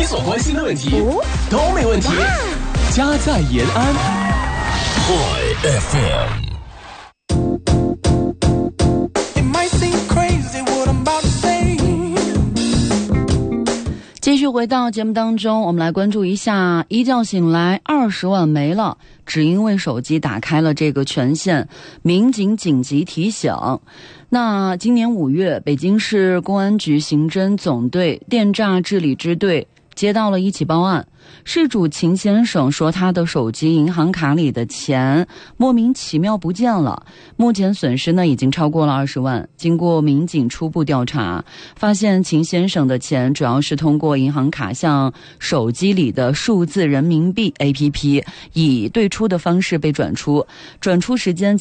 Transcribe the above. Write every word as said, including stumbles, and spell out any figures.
所关心的问题都没问题。家在延安 High F M。 继续回到节目当中，我们来关注一下，一觉醒来二十万没了，只因为手机打开了这个权限，民警紧急提醒。那今年五月，北京市公安局刑侦总队电诈治理支队接到了一起报案，事主秦先生说他的手机银行卡里的钱莫名其妙不见了，目前损失呢已经超过了二十万。经过民警初步调查，发现秦先生的钱主要是通过银行卡向手机里的数字人民币 A P P 以对出的方式被转出，转出时间